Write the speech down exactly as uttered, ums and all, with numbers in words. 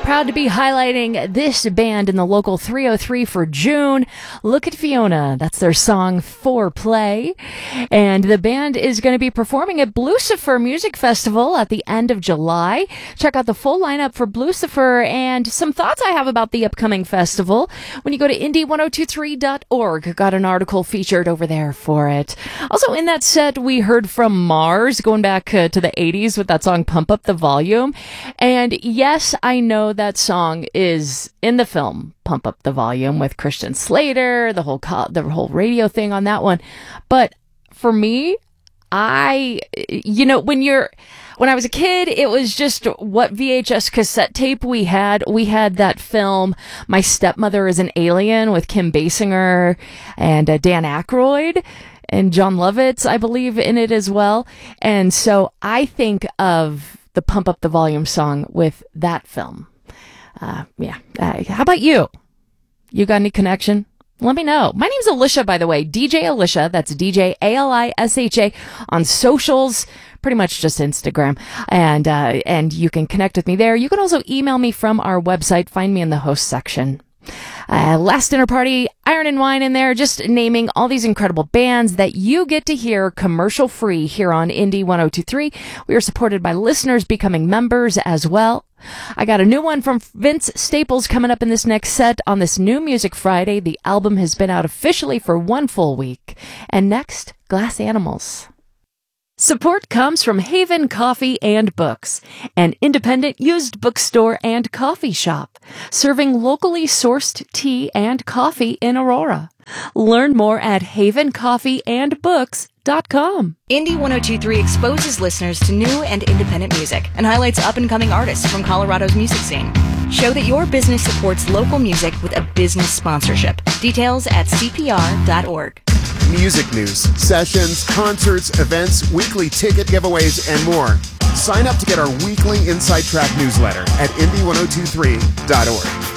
proud to be highlighting this band in the local three oh three for June. Look at Fiona. That's their song Foreplay. And the band is going to be performing at Blucifer Music Festival at the end of July. Check out the full lineup for Blucifer and some thoughts I have about the upcoming festival when you go to indie ten twenty-three dot org. Got an article featured over there for it. Also in that set, we heard from Mars going back uh, to the eighties with that song Pump Up the Volume. And yes, I know that song is in the film Pump Up the Volume with Christian Slater, the whole co- the whole radio thing on that one. But for me, I, you know, when you're, when I was a kid, it was just what V H S cassette tape we had. We had that film, My Stepmother is an Alien, with Kim Basinger and uh, Dan Aykroyd and John Lovitz, I believe, in it as well. And so I think of the Pump Up the Volume song with that film. Uh, yeah. Uh, how about you? You got any connection? Let me know. My name's Alicia, by the way. D J Alicia. That's D J A L I S H A on socials. Pretty much just Instagram. And, uh, and you can connect with me there. You can also email me from our website. Find me in the host section. Uh, last dinner party, Iron and Wine in there, just naming all these incredible bands that you get to hear commercial free here on Indie ten twenty-three. We are supported by listeners becoming members as well. I got a new one from Vince Staples coming up in this next set on this New Music Friday. The album has been out officially for one full week. And next, Glass Animals. Support comes from Haven Coffee and Books, an independent used bookstore and coffee shop, serving locally sourced tea and coffee in Aurora. Learn more at haven coffee and books dot com. Indie ten twenty-three exposes listeners to new and independent music and highlights up-and-coming artists from Colorado's music scene. Show that your business supports local music with a business sponsorship. Details at C P R dot org. Music news, sessions, concerts, events, weekly ticket giveaways, and more. Sign up to get our weekly Inside Track newsletter at indie ten twenty-three dot org.